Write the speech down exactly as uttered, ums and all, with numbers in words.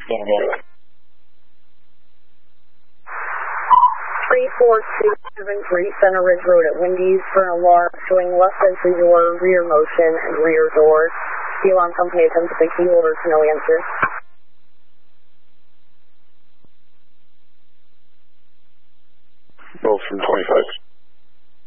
three four two seven three Center Ridge Road at Wendy's for an alarm showing left entry door, rear motion, and rear door. The alarm company attempts to key holder to no answer. Both from twenty-five.